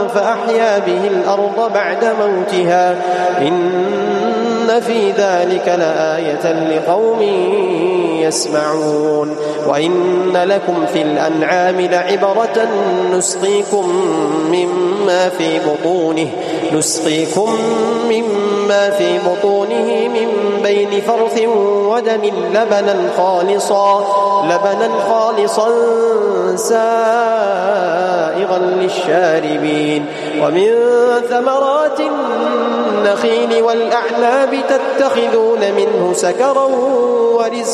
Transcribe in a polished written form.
فأحيا به الأرض بعد موتها إن في ذلك لآية لقوم يسمعون وإن لكم في الأنعام لعبرة نسقيكم مما في بطونه من بين فرث ودم لبنا خالصا سائغا للشاربين ومن ثمرات النخيل والأعناب تتخذون منه سكرا ورزقا